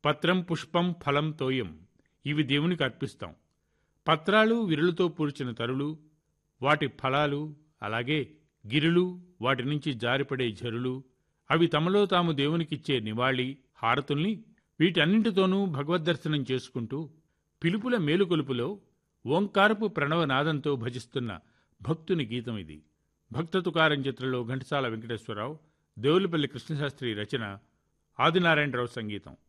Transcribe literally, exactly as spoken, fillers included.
పత్రం పుష్పం ఫలం తోయం ఇవి దేవునికి అర్పిస్తాం. పత్రాలు విరులతో పూడ్చిన తరులు, వాటి ఫలాలు, అలాగే గిరులు, వాటి నుంచి జారిపడే ఝరులు, అవి తమలో తాము దేవునికిచ్చే నివాళి హారతుల్ని, వీటన్నింటితోనూ భగవద్దర్శనం చేసుకుంటూ పిలుపుల మేలుకొలుపులో ఓంకారపు ప్రణవనాదంతో భజిస్తున్న భక్తుని గీతం ఇది. భక్త తుకారం చిత్రంలో ఘంటసాల వెంకటేశ్వరరావు, దేవులపల్లి కృష్ణశాస్త్రి రచన, ఆదినారాయణరావు సంగీతం.